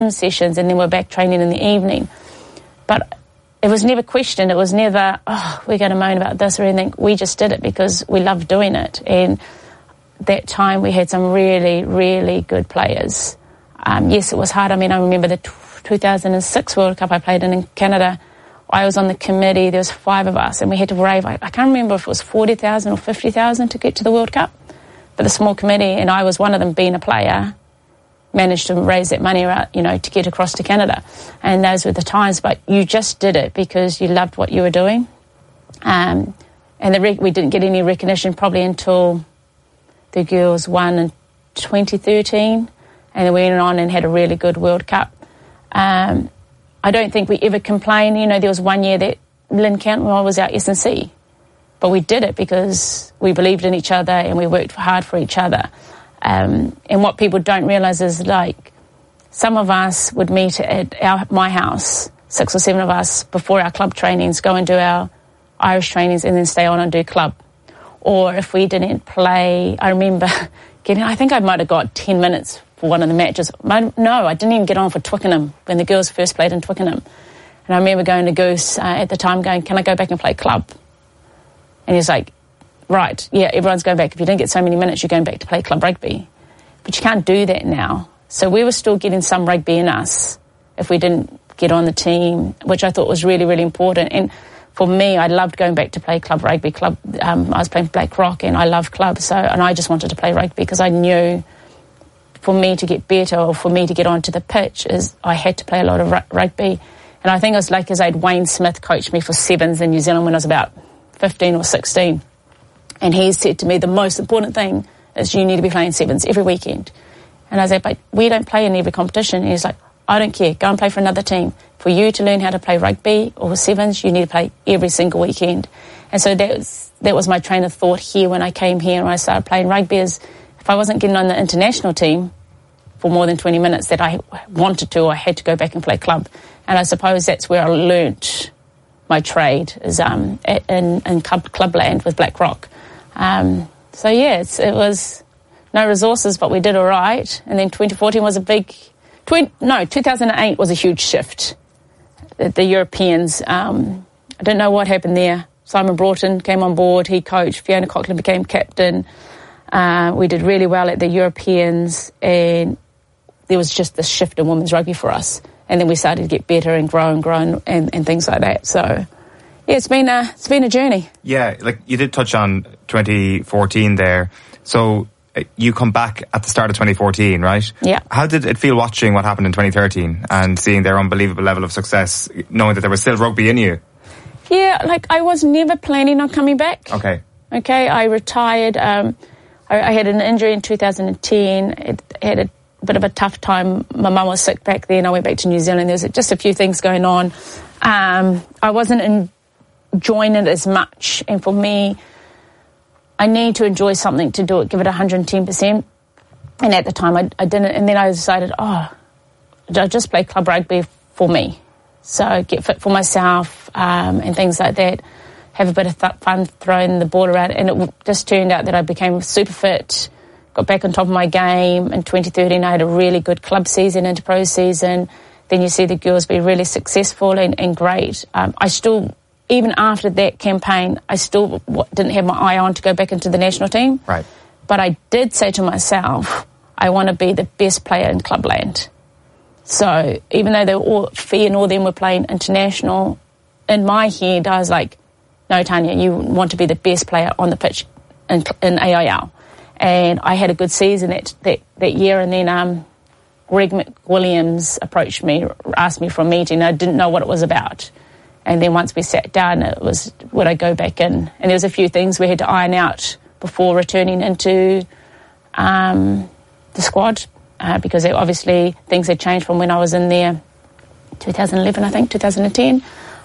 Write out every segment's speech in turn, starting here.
sessions, and then we're back training in the evening. But it was never questioned. It was never, we're going to moan about this or anything. We just did it because we loved doing it. And that time we had some really, really good players. Yes, it was hard. I mean, I remember the 2006 World Cup I played in Canada. I was on the committee. There was 5 of us, and we had to rave. I can't remember if it was 40,000 or 50,000 to get to the World Cup. But the small committee, and I was one of them, being a player, managed to raise that money, to get across to Canada. And those were the times. But you just did it because you loved what you were doing. And we didn't get any recognition probably until the girls won in 2013, and then we went on and had a really good World Cup. I don't think we ever complained. There was one year that Lynn Cantwell was our S&C, but we did it because we believed in each other and we worked hard for each other. And what people don't realise is, like, some of us would meet at my house, 6 or 7 of us, before our club trainings, go and do our Irish trainings and then stay on and do club. Or if we didn't play, I remember I think I might have got 10 minutes for one of the matches. No, I didn't even get on for Twickenham when the girls first played in Twickenham. And I remember going to Goose at the time going, can I go back and play club? And he was like, right, yeah, everyone's going back. If you didn't get so many minutes, you're going back to play club rugby. But you can't do that now. So we were still getting some rugby in us if we didn't get on the team, which I thought was really, really important. And for me, I loved going back to play club rugby. I was playing Blackrock, and I loved club. And I just wanted to play rugby because I knew for me to get better or for me to get onto the pitch is I had to play a lot of rugby. And I think it was like as I had Wayne Smith coach me for sevens in New Zealand when I was about 15 or 16. And he said to me, the most important thing is you need to be playing sevens every weekend. And I said, but we don't play in every competition. And he's like, I don't care. Go and play for another team. For you to learn how to play rugby or sevens, you need to play every single weekend. And so that was my train of thought here when I came here and I started playing rugby, is if I wasn't getting on the international team for more than 20 minutes that I wanted to, I had to go back and play club. And I suppose that's where I learnt my trade, is in clubland with Blackrock. So yeah, it was no resources, but we did all right. And then 2014 was 2008 was a huge shift. The Europeans, I don't know what happened there. Simon Broughton came on board, he coached, Fiona Coughlin became captain. We did really well at the Europeans, and there was just this shift in women's rugby for us. And then we started to get better and grow and things like that. So, yeah, it's been a journey. Yeah, like you did touch on 2014 there. So you come back at the start of 2014, right? Yeah. How did it feel watching what happened in 2013 and seeing their unbelievable level of success, knowing that there was still rugby in you? Yeah, like I was never planning on coming back. Okay, I retired. I had an injury in 2010. It had a bit of a tough time. My mum was sick back then. I went back to New Zealand. There was just a few things going on. I wasn't enjoying it as much. And for me, I need to enjoy something to do it, give it 110%. And at the time, I didn't. And then I decided, I'll just play club rugby for me. So get fit for myself and things like that. Have a bit of fun throwing the ball around. And it just turned out that I became super fit, got back on top of my game. In 2013, I had a really good club season into pro season. Then you see the girls be really successful and great. I still, even after that campaign, I still didn't have my eye on to go back into the national team. Right. But I did say to myself, I want to be the best player in clubland. So even though Fee and all them were playing international, in my head I was like, no, Tanya, you want to be the best player on the pitch in AIL. And I had a good season that year, and then Greg McWilliams approached me, asked me for a meeting. I didn't know what it was about. And then once we sat down, it was, would I go back in? And there was a few things we had to iron out before returning into the squad, because obviously things had changed from when I was in there, 2011, I think, 2010.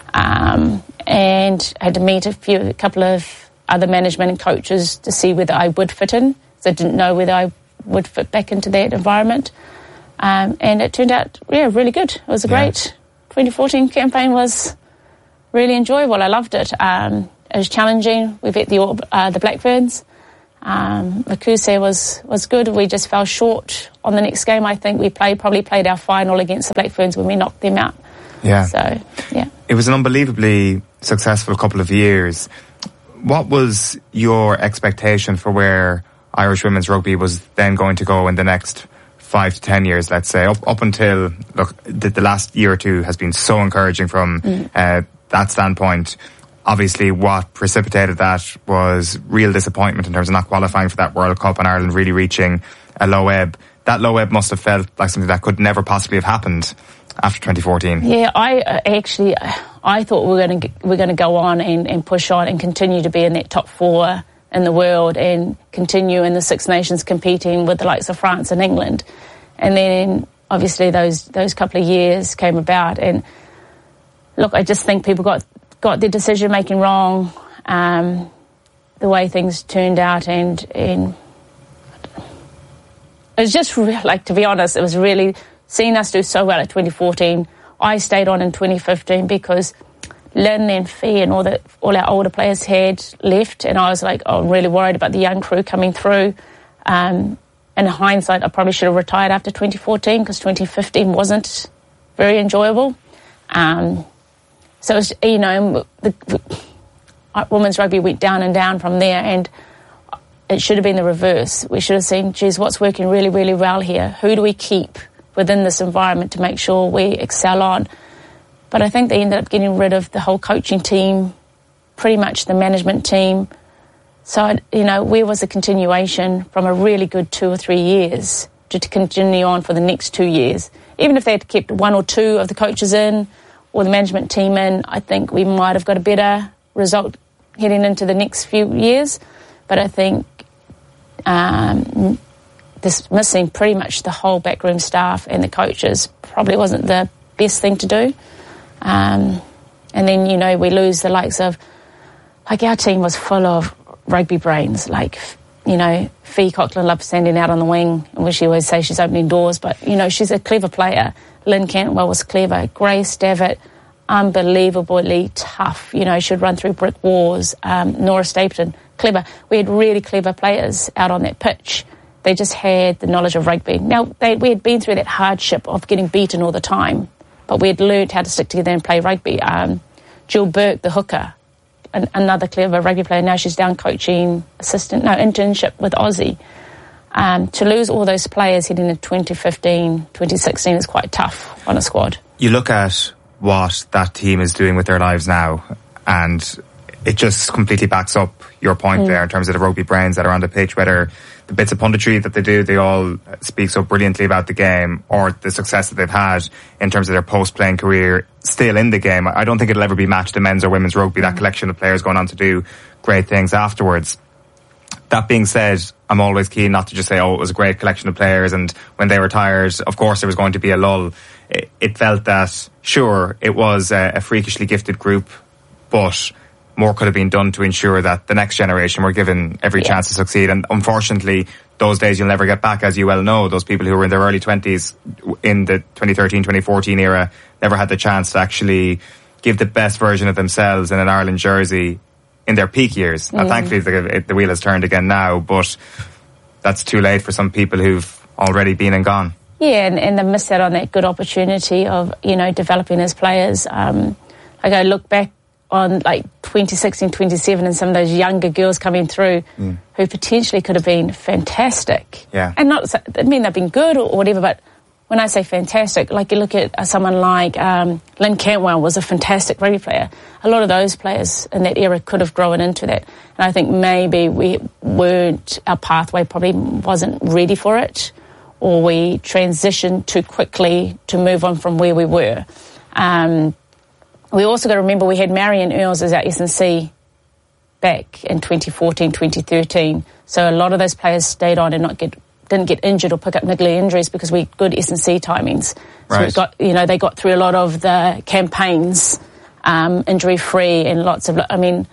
And I had to meet a couple of other management and coaches to see whether I would fit in. So I didn't know whether I would fit back into that environment. And it turned out, really good. It was a great 2014 campaign was really enjoyable. I loved it. It was challenging. We beat the Blackburns. Makuse was good. We just fell short on the next game. I think we probably played our final against the Blackferns when we knocked them out. Yeah. So, yeah. It was an unbelievably successful couple of years. What was your expectation for where Irish women's rugby was then going to go in the next 5 to 10 years, let's say? Up until, look, the last year or two has been so encouraging from that standpoint. Obviously, what precipitated that was real disappointment in terms of not qualifying for that World Cup and Ireland really reaching a low ebb. That low ebb must have felt like something that could never possibly have happened after 2014. Yeah, I thought we're going to go on and push on and continue to be in that top 4 in the world and continue in the Six Nations competing with the likes of France and England. And then obviously those couple of years came about, and look, I just think people got their decision making wrong, the way things turned out, and it was just like, to be honest, it was really seeing us do so well at 2014. I stayed on in 2015 because Lynn and Fee and all our older players had left, and I was like, I'm really worried about the young crew coming through. In hindsight, I probably should have retired after 2014 because 2015 wasn't very enjoyable. So it was, the women's rugby went down and down from there, and it should have been the reverse. We should have seen, geez, what's working really, really well here? Who do we keep within this environment to make sure we excel on? But I think they ended up getting rid of the whole coaching team, pretty much the management team. So, where was the continuation from a really good 2 or 3 years to continue on for the next 2 years? Even if they had kept 1 or 2 of the coaches in or the management team in, I think we might have got a better result heading into the next few years. But I think dismissing pretty much the whole backroom staff and the coaches probably wasn't the best thing to do. And then, we lose the likes of, like, our team was full of rugby brains, like, Fee Coughlin loved standing out on the wing, and she always say she's opening doors, but, she's a clever player. Lynn Cantwell was clever. Grace Davitt, unbelievably tough. She'd run through brick walls. Nora Stapleton, clever. We had really clever players out on that pitch. They just had the knowledge of rugby. Now, we had been through that hardship of getting beaten all the time, but we had learned how to stick together and play rugby. Jill Burke, the hooker, another clever rugby player. Now she's down coaching internship with Aussie. To lose all those players heading into 2015, 2016 is quite tough on a squad. You look at what that team is doing with their lives now, and it just completely backs up your point there in terms of the rugby brains that are on the pitch, whether the bits of punditry that they do, they all speak so brilliantly about the game, or the success that they've had in terms of their post-playing career still in the game. I don't think it'll ever be matched in men's or women's rugby, that collection of players going on to do great things afterwards. That being said, I'm always keen not to just say, it was a great collection of players, and when they retired, of course there was going to be a lull. It felt that, sure, it was a freakishly gifted group, but more could have been done to ensure that the next generation were given every chance to succeed. And unfortunately, those days you'll never get back, as you well know. Those people who were in their early 20s in the 2013-2014 era never had the chance to actually give the best version of themselves in an Ireland jersey in their peak years. Now, thankfully, the wheel has turned again now, but that's too late for some people who've already been and gone. Yeah, and they missed out on that good opportunity of, developing as players. I look back on 2016, 27 and some of those younger girls coming through who potentially could have been fantastic. Yeah. And they've been good or whatever, but when I say fantastic, you look at someone like Lynn Cantwell was a fantastic rugby player. A lot of those players in that era could have grown into that. And I think maybe our pathway probably wasn't ready for it, or we transitioned too quickly to move on from where we were. We also got to remember we had Marion Earls as our S&C back in 2014, 2013. So a lot of those players stayed on and didn't get injured or pick up niggly injuries because we had good S&C timings. Right. So they got through a lot of the campaigns, injury-free, and lots of,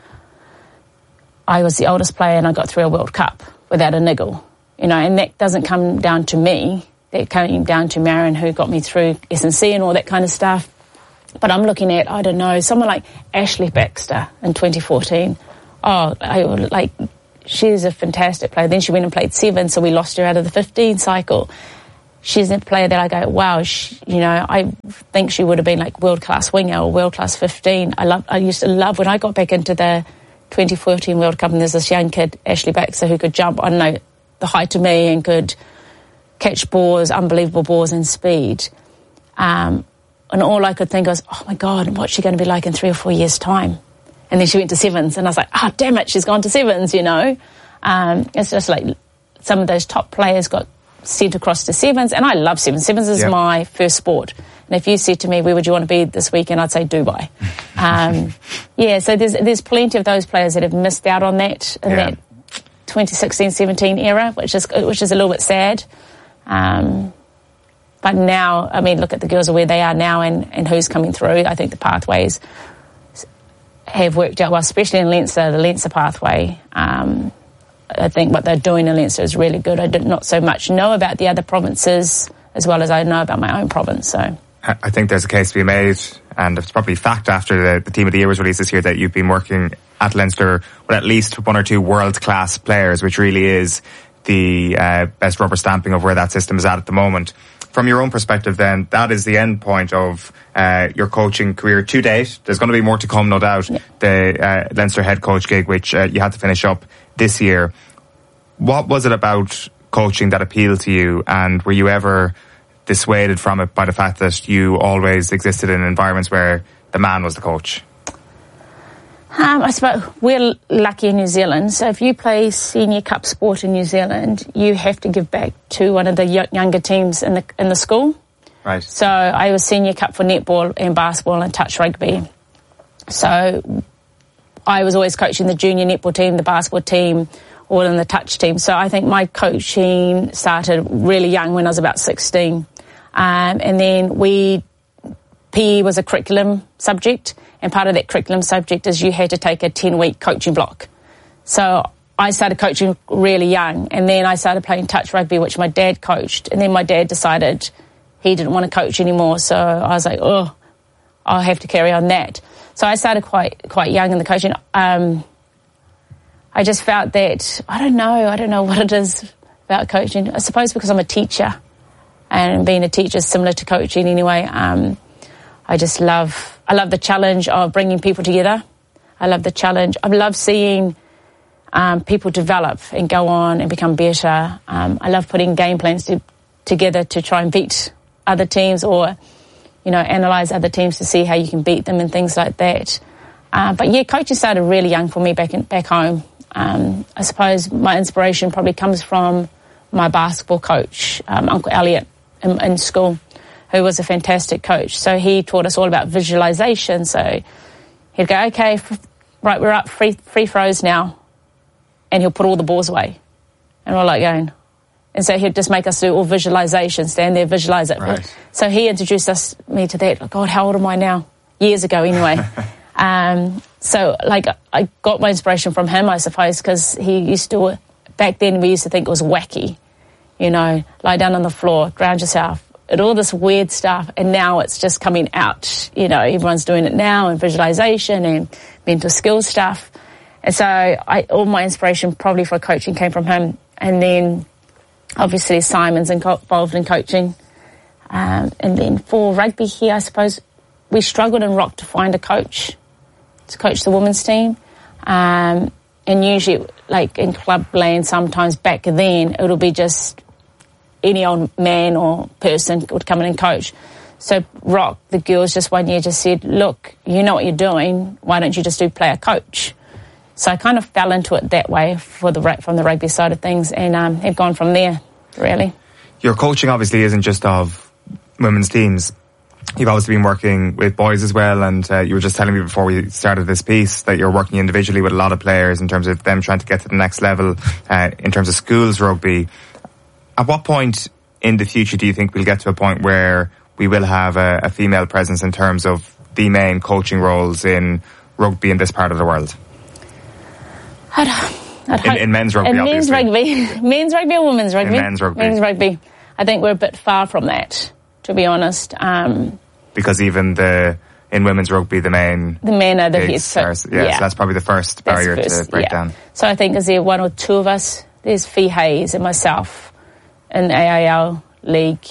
I was the oldest player and I got through a World Cup without a niggle, and that doesn't come down to me. That came down to Marion, who got me through S&C and all that kind of stuff. But I'm looking at, someone like Ashley Baxter in 2014. she's a fantastic player. Then she went and played 7, so we lost her out of the 15 cycle. She's a player that I go, wow, I think she would have been like world-class winger or world-class 15. I used to love when I got back into the 2014 World Cup, and there's this young kid, Ashley Baxter, who could jump, I don't know, the height of me and could catch balls, unbelievable balls and speed. And all I could think was, oh my God, what's she going to be like in 3 or 4 years' time? And then she went to 7s, and I was like, oh, damn it, she's gone to 7s, It's just like some of those top players got sent across to 7s, and I love 7s. 7s is my first sport. And if you said to me, where would you want to be this weekend, I'd say Dubai. So there's plenty of those players that have missed out on that in that 2016-17 era, which is a little bit sad. But now, I mean, look at the girls where they are now and who's coming through. I think the pathways have worked out well, especially in Leinster, the Leinster pathway. I think what they're doing in Leinster is really good. I did not so much know about the other provinces as well as I know about my own province. So I think there's a case to be made, and it's probably fact after the Team of the Year was released this year, that you've been working at Leinster with at least 1 or 2 world-class players, which really is the best rubber stamping of where that system is at the moment. From your own perspective then, that is the end point of your coaching career to date. There's going to be more to come, no doubt. Yeah. The Leinster head coach gig, which you had to finish up this year. What was it about coaching that appealed to you, and were you ever dissuaded from it by the fact that you always existed in environments where the man was the coach? I suppose we're lucky in New Zealand, so if you play senior cup sport in New Zealand, you have to give back to one of the younger teams in the school. Right. So I was senior cup for netball and basketball and touch rugby. So I was always coaching the junior netball team, the basketball team, or in the touch team. So I think my coaching started really young when I was about 16. And then PE was a curriculum subject, and part of that curriculum subject is you had to take a 10-week coaching block. So I started coaching really young, and then I started playing touch rugby, which my dad coached, and then my dad decided he didn't want to coach anymore, so I was like, oh, I'll have to carry on that. So I started quite young in the coaching. I just felt that, I don't know what it is about coaching. I suppose because I'm a teacher, and being a teacher is similar to coaching anyway. I love the challenge of bringing people together. I love the challenge. I love seeing people develop and go on and become better. I love putting game plans together to try and beat other teams, or, analyse other teams to see how you can beat them and things like that. But yeah, coaching started really young for me back home. I suppose my inspiration probably comes from my basketball coach, Uncle Elliot, in school, who was a fantastic coach. So he taught us all about visualization. So he'd go, okay, right, we're up free throws now. And he'll put all the balls away. And we're like going. And so he'd just make us do all visualization, stand there, visualize it. Right. So he introduced me to that. God, how old am I now? Years ago anyway. So I got my inspiration from him, I suppose, because he used to, back then we used to think it was wacky. Lie down on the floor, ground yourself, and all this weird stuff, and now it's just coming out. Everyone's doing it now, and visualization and mental skills stuff. And so all my inspiration probably for coaching came from him. And then obviously Simon's involved in coaching. And then for rugby here, I suppose we struggled in Rock to find a coach to coach the women's team. And usually, like in clubland, sometimes back then, it'll be just any old man or person would come in and coach. So Rock, the girls just one year just said, look, you know what you're doing, why don't you just do player coach? So I kind of fell into it that way from the rugby side of things, and have gone from there, really. Your coaching obviously isn't just of women's teams. You've obviously been working with boys as well, and you were just telling me before we started this piece that you're working individually with a lot of players in terms of them trying to get to the next level in terms of schools rugby. At what point in the future do you think we'll get to a point where we will have a female presence in terms of the main coaching roles in rugby in this part of the world? In men's rugby, obviously. Men's rugby or women's rugby? In men's rugby. Men's rugby. I think we're a bit far from that, to be honest. Because even the in women's rugby, the men are the head. So that's probably the first barrier to break down. So I think is there one or two of us? There's Fee Hayes and myself in the AIL League,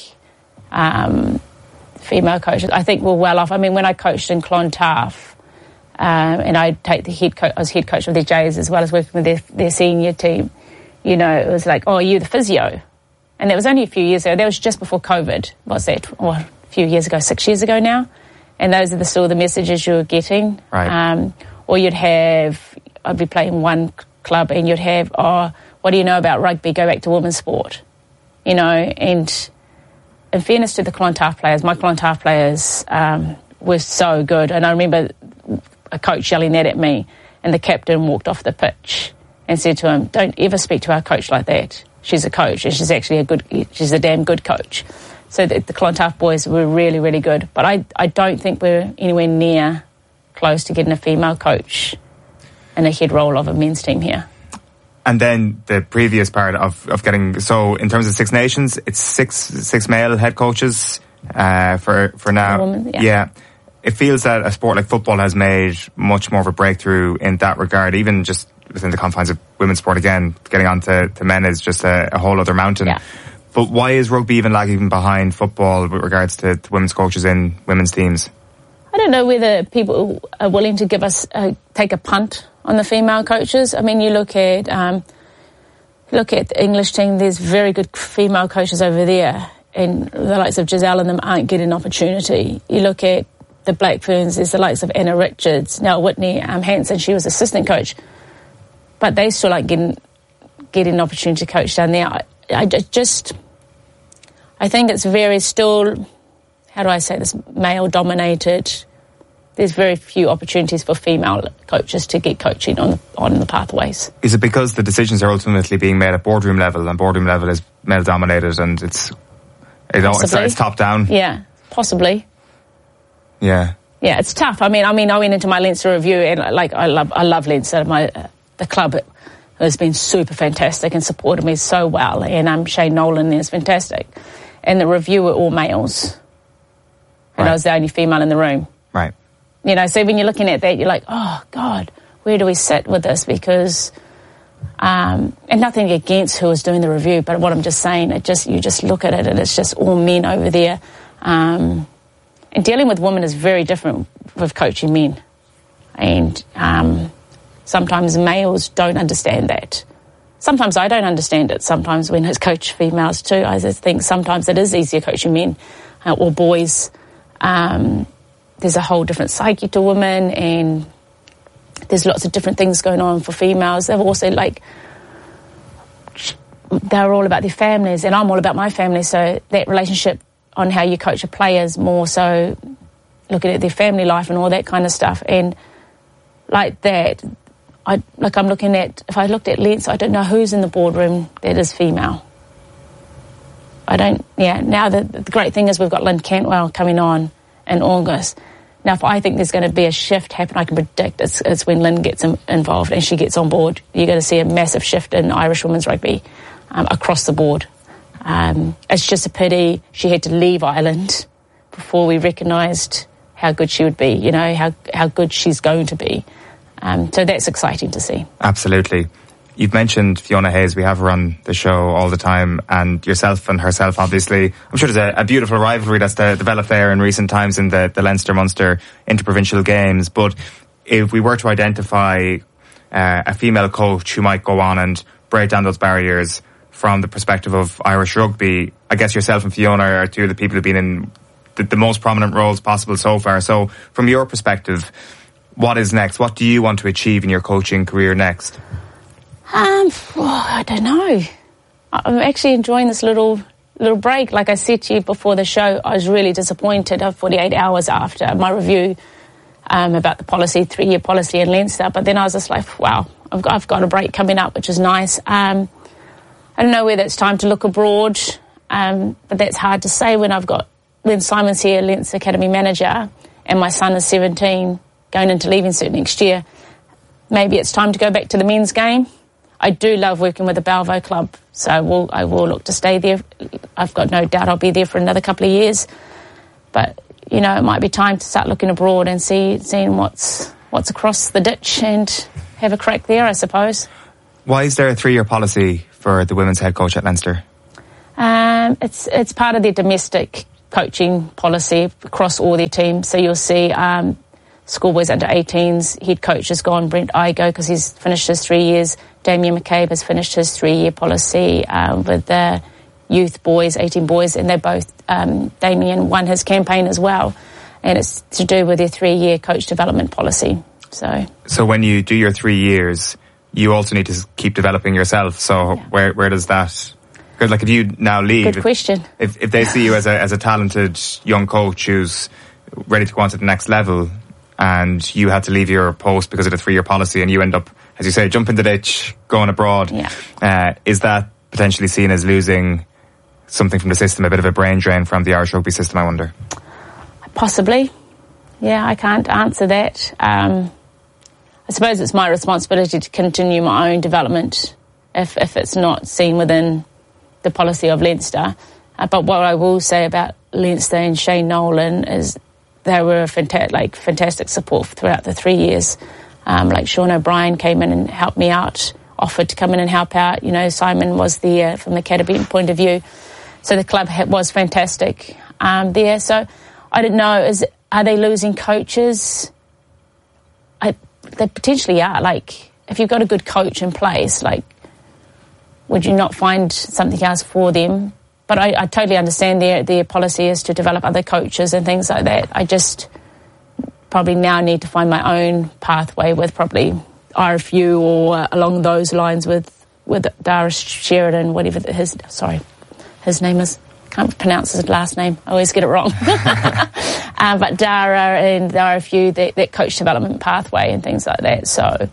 female coaches. I think we're well off. I mean, when I coached in Clontarf, and I was head coach of their Jays as well as working with their senior team, you know, it was like, oh, you're the physio. And that was only a few years ago. That was just before COVID. What's that? A few years ago, 6 years ago now. And those are still the messages you were getting. Right. Or I'd be playing one club and you'd have, oh, what do you know about rugby? Go back to women's sport. You know, and in fairness to the Clontarf players, my Clontarf players were so good. And I remember a coach yelling that at me, and the captain walked off the pitch and said to him, don't ever speak to our coach like that. She's a coach, and she's a damn good coach. So the Clontarf boys were really, really good. But I don't think we're anywhere near close to getting a female coach in a head role of a men's team here. And then the previous part of getting, so in terms of Six Nations, it's six male head coaches for now. Woman, yeah. It feels that a sport like football has made much more of a breakthrough in that regard, even just within the confines of women's sport. Again, getting on to men is just a whole other mountain. Yeah. But why is rugby even lagging behind football with regards to women's coaches in women's teams? I don't know whether people are willing to give us take a punt on the female coaches. I mean, you look at the English team. There's very good female coaches over there, and the likes of Giselle and them aren't getting an opportunity. You look at the Black Ferns. There's the likes of Anna Richards, now Whitney Hansen. She was assistant coach, but they still aren't getting an opportunity to coach down there. I think it's very still, how do I say this, male dominated. There's very few opportunities for female coaches to get coaching on the pathways. Is it because the decisions are ultimately being made at boardroom level, and boardroom level is male dominated, and it's top down? Yeah, possibly. Yeah. Yeah, it's tough. I mean, I went into my Leinster review, and I love Leinster. The club has been super fantastic and supported me so well, and Shane Nolan is fantastic. And the review were all males, and I was the only female in the room. Right. You know, so when you're looking at that, you're like, oh God, where do we sit with this? Because, and nothing against who was doing the review, but what I'm just saying, you just look at it and it's just all men over there. And dealing with women is very different with coaching men. And sometimes males don't understand that. Sometimes I don't understand it. Sometimes when I coach females too, I just think sometimes it is easier coaching men or boys. There's a whole different psyche to women, and there's lots of different things going on for females. They're also they're all about their families, and I'm all about my family. So that relationship on how you coach a player is more so looking at their family life and all that kind of stuff. And like that, I'm looking at, if I looked at Leinster, I don't know who's in the boardroom that is female. Now the great thing is we've got Lynn Cantwell coming on in August. Now, if I think there's going to be a shift happen, I can predict it's when Lynn gets involved and she gets on board. You're going to see a massive shift in Irish women's rugby across the board. It's just a pity she had to leave Ireland before we recognised how good she would be, you know, how good she's going to be. So that's exciting to see. Absolutely. You've mentioned Fiona Hayes. We have her on the show all the time, and yourself and herself, obviously. I'm sure there's a beautiful rivalry that's developed there in recent times in the Leinster-Munster interprovincial games. But if we were to identify a female coach who might go on and break down those barriers from the perspective of Irish rugby, I guess yourself and Fiona are two of the people who've been in the most prominent roles possible so far. So from your perspective, what is next? What do you want to achieve in your coaching career next? I don't know. I'm actually enjoying this little break. Like I said to you before the show, I was really disappointed 48 hours after my review about the policy, 3-year policy in Leinster. But then I was just like, wow, I've got a break coming up, which is nice. I don't know whether it's time to look abroad, but that's hard to say when Simon's here, Leinster Academy manager, and my son is 17, going into leaving cert next year. Maybe it's time to go back to the men's game. I do love working with the Balvo club, so I will look to stay there. I've got no doubt I'll be there for another couple of years. But you know, it might be time to start looking abroad and seeing what's across the ditch and have a crack there, I suppose. Why is there a 3-year policy for the women's head coach at Leinster? It's part of their domestic coaching policy across all their teams. So you'll see schoolboys under 18s, head coach has gone, Brent Igo, because he's finished his 3 years. Damien McCabe has finished his 3-year policy with the youth boys, 18 boys, and they're both, Damien won his campaign as well, and it's to do with their 3-year coach development policy. So when you do your 3 years, you also need to keep developing yourself. So where does that... Because like if you now leave... Good question. If they see you as a talented young coach who's ready to go on to the next level, and you had to leave your post because of the 3-year policy, and you end up, as you say, jumping the ditch, going abroad, is that potentially seen as losing something from the system, a bit of a brain drain from the Irish rugby system, I wonder? Possibly. Yeah, I can't answer that. I suppose it's my responsibility to continue my own development if it's not seen within the policy of Leinster. But what I will say about Leinster and Shane Nolan is they were fantastic support throughout the 3 years. Like Sean O'Brien came in and helped me out, offered to come in and help out. You know, Simon was there from the academy point of view. So the club was fantastic there. So I don't know, are they losing coaches? They potentially are. Like, if you've got a good coach in place, like, would you not find something else for them? But I totally understand their policy is to develop other coaches and things like that. I just probably now need to find my own pathway with probably RFU or along those lines with Dara Sheridan, whatever his name is. Can't pronounce his last name. I always get it wrong. But Dara and the RFU, that coach development pathway and things like that. So,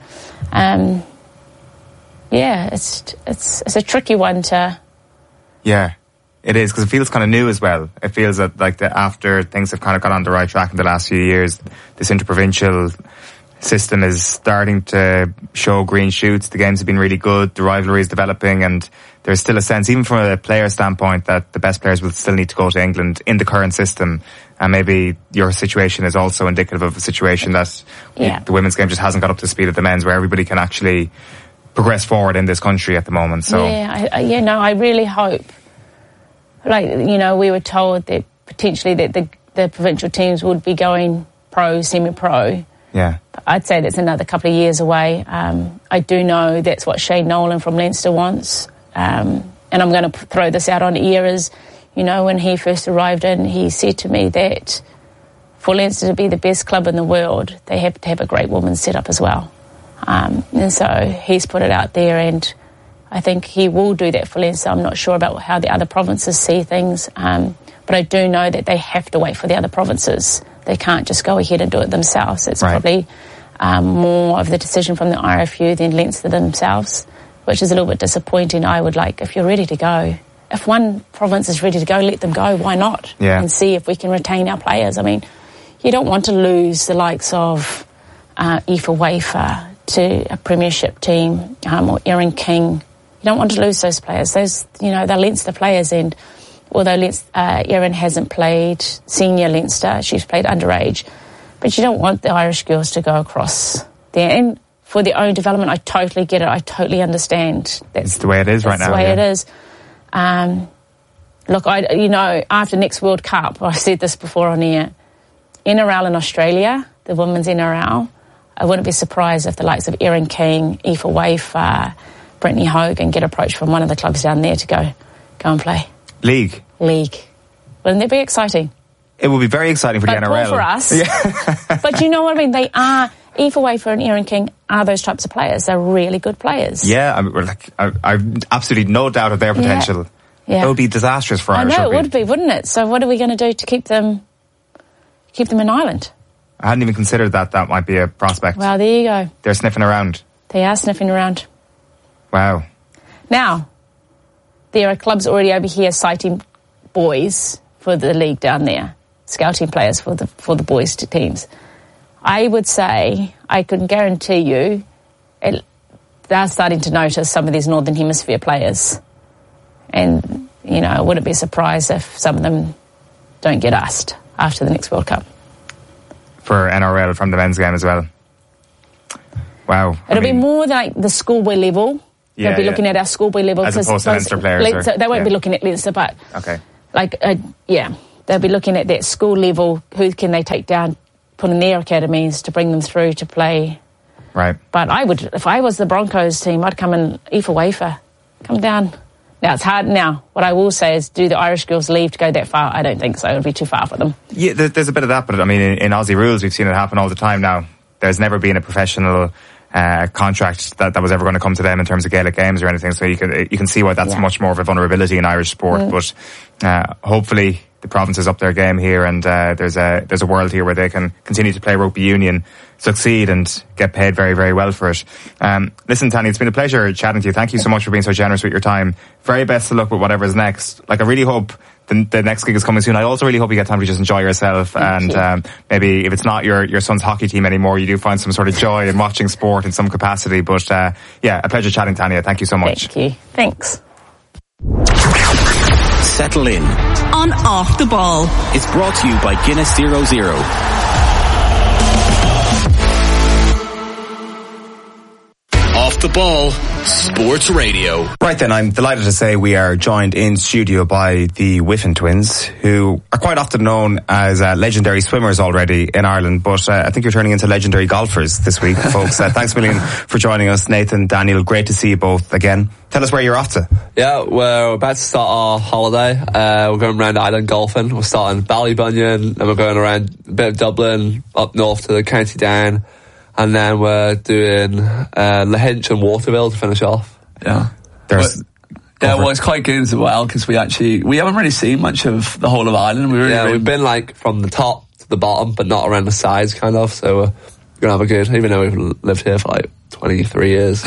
it's a tricky one to... Yeah, it is, because it feels kind of new as well. It feels that after things have kind of got on the right track in the last few years, this interprovincial system is starting to show green shoots. The games have been really good. The rivalry is developing, and there's still a sense, even from a player standpoint, that the best players will still need to go to England in the current system. And maybe your situation is also indicative of a situation that the women's game just hasn't got up to speed of the men's, where everybody can actually progress forward in this country at the moment. So I really hope. Like, you know, we were told that potentially that the provincial teams would be going pro, semi-pro. Yeah. I'd say that's another couple of years away. I do know that's what Shane Nolan from Leinster wants. And I'm going to throw this out on air as, you know, when he first arrived in, he said to me that for Leinster to be the best club in the world, they have to have a great women's setup as well. And so he's put it out there, and I think he will do that for Leinster. I'm not sure about how the other provinces see things, but I do know that they have to wait for the other provinces. They can't just go ahead and do it themselves. It's probably more of the decision from the RFU than Leinster themselves, which is a little bit disappointing. I would like, if you're ready to go, if one province is ready to go, let them go. Why not? Yeah. And see if we can retain our players. I mean, you don't want to lose the likes of Aoife Wafer to a premiership team or Erin King. You don't want to lose those players. Those, you know, they're Leinster players, and although Erin hasn't played senior Leinster, she's played underage, but you don't want the Irish girls to go across there. And for their own development, I totally get it. I totally understand. It's the way it is right now. That's the way it is. Look, after next World Cup, I've said this before on air, NRL in Australia, the women's NRL, I wouldn't be surprised if the likes of Erin King, Aoife Wafer, Brittany Hogan get approached from one of the clubs down there to go and play. League. Wouldn't that be exciting? It will be very exciting for the NRL. But for us. Yeah. But you know what I mean? They are, Aoife Wafer and Erin King are those types of players. They're really good players. Yeah, I've absolutely no doubt of their potential. Yeah. It would be disastrous for Irish rugby. I know, it would be, wouldn't it? So what are we going to do to keep them in Ireland? I hadn't even considered that might be a prospect. Well, there you go. They're sniffing around. They are sniffing around. Wow. Now, there are clubs already over here citing boys for the league down there, scouting players for the boys teams. I would say, I can guarantee you, they're starting to notice some of these Northern Hemisphere players. And, you know, I wouldn't be surprised if some of them don't get asked. after the next World Cup. For NRL from the men's game as well. Wow. It'll be more like the schoolboy level. They'll be looking at our schoolboy level. As opposed to Leinster players. They won't be looking at Leinster, but okay. They'll be looking at that school level. Who can they take down, put in their academies to bring them through to play. Right. But I would, if I was the Broncos team, I'd come in Aoife Wafer. Come down. Now, it's hard now. What I will say is, do the Irish girls leave to go that far? I don't think so. It'll be too far for them. Yeah, there's a bit of that, but I mean, in Aussie rules, we've seen it happen all the time now. There's never been a professional contract that was ever going to come to them in terms of Gaelic games or anything, so you can see why that's much more of a vulnerability in Irish sport. But hopefully the provinces up their game here, and there's a world here where they can continue to play rugby union, succeed and get paid very, very well for it. Listen, Tanya, it's been a pleasure chatting to you. Thank you so much for being so generous with your time. Very best of luck with whatever's next. Like, I really hope the next gig is coming soon. I also really hope you get time to just enjoy yourself, and maybe if it's not your son's hockey team anymore, you do find some sort of joy in watching sport in some capacity. But a pleasure chatting, Tanya. Thank you so much. Thank you. Thanks. Settle in on Off the Ball. It's brought to you by Guinness 00. Off the Ball Sports Radio. Right then, I'm delighted to say we are joined in studio by the Whiffen twins, who are quite often known as legendary swimmers already in Ireland, but I think you're turning into legendary golfers this week, folks. Thanks a million for joining us, Nathan, Daniel. Great to see you both again. Tell us where you're off to. Yeah, we're about to start our holiday. We're going around Island golfing. We're starting Ballybunion, and we're going around a bit of Dublin, up north to the County Down. And then we're doing Lahinch and Waterville to finish off. Yeah. It's quite good as well, because we haven't really seen much of the whole of Ireland. We've been like from the top to the bottom, but not around the sides, kind of. So we're gonna have a good, even though we've lived here for like 23 years.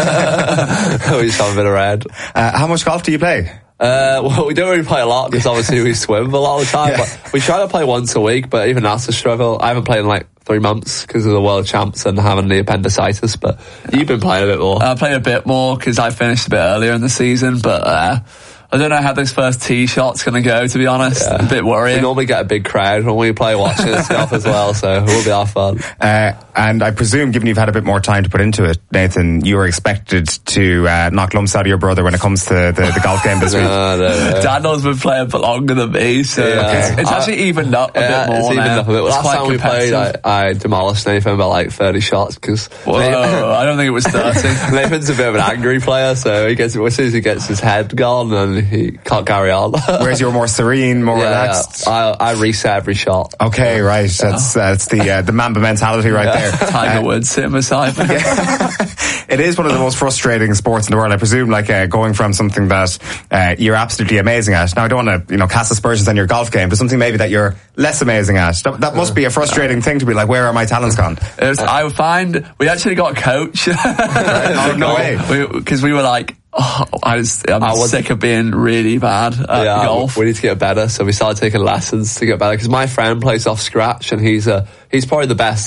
Yeah. We just have a bit around. How much golf do you play? Well, we don't really play a lot, because obviously we swim a lot of the time, but we try to play once a week, but even that's a struggle. I haven't played in like 3 months because of the world champs and having the appendicitis, but you've been playing a bit more. I played a bit more because I finished a bit earlier in the season, but I don't know how this first tee shot's going to go, to be honest. A bit worrying. We normally get a big crowd when we play watching stuff as well, so it will be our fun. And I presume, given you've had a bit more time to put into it, Nathan, you were expected to knock lumps out of your brother when it comes to the golf game this week. No. Daniel's been playing for longer than me, so it's actually evened up a bit more. It's evened up a bit. Last time we played, I demolished Nathan by like 30 shots, because I don't think it was 30. Nathan's a bit of an angry player, so as soon as he gets his head gone, and he can't carry on. Whereas you're more serene, more relaxed. I reset every shot. Okay, right. That's the Mamba mentality right there. Tiger Woods sitting beside me. It is one of the most frustrating sports in the world. I presume, like going from something that you're absolutely amazing at. Now, I don't want to cast aspersions on your golf game, but something maybe that you're less amazing at. That must be a frustrating thing to be like, where are my talents gone? I find we actually got a coach. Right? No way. Because we were like, I'm sick of being really bad at golf. We need to get better, so we started taking lessons to get better. Because my friend plays off scratch, and he's probably the best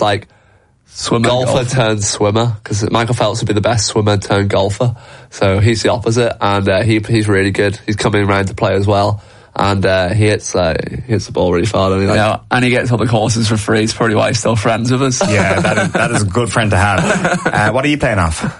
golfer turned swimmer. Because Michael Phelps would be the best swimmer turned golfer, so he's the opposite, and he's really good. He's coming around to play as well, and he hits the ball really far. And he gets all the courses for free. It's probably why he's still friends with us. Yeah, that is a good friend to have. What are you playing off?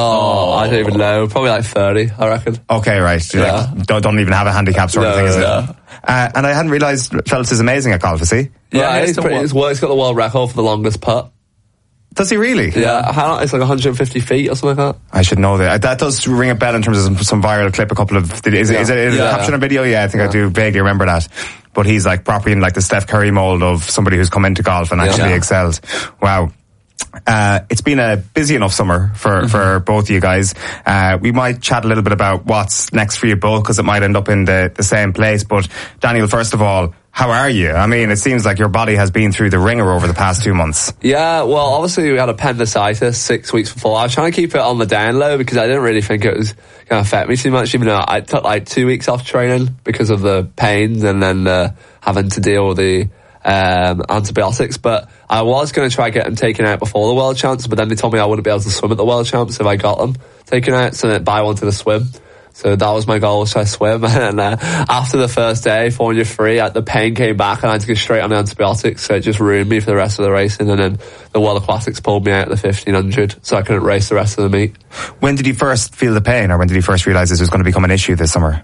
I don't even know. Probably like 30, I reckon. Okay, right. Like, don't even have a handicap sort of thing, is it? And I hadn't realised Phelps is amazing at golf, is he? Yeah, he's got the world record for the longest putt. Does he really? Yeah, it's like 150 feet or something like that. I should know that. That does ring a bell in terms of some viral clip. A couple of is it a caption or video? Yeah, I think I do vaguely remember that. But he's like properly in like the Steph Curry mold of somebody who's come into golf and actually excelled. Wow. It's been a busy enough summer for both of you guys. We might chat a little bit about what's next for you both, because it might end up in the same place. But Daniel, first of all, how are you? I mean, it seems like your body has been through the ringer over the past 2 months. Yeah, well, obviously we had appendicitis 6 weeks before. I was trying to keep it on the down low because I didn't really think it was going to affect me too much, even though I took like 2 weeks off training because of the pains and then having to deal with the antibiotics. But I was going to try get them taken out before the World Champs, but then they told me I wouldn't be able to swim at the World Champs if I got them taken out, so then I wanted to swim. So that was my goal, so I swim. And after the first day, 400 free, the pain came back and I had to go straight on the antibiotics. So it just ruined me for the rest of the racing. And then the World Aquatics pulled me out at the 1500, so I couldn't race the rest of the meet. When did you first feel the pain, or when did you first realise this was going to become an issue this summer?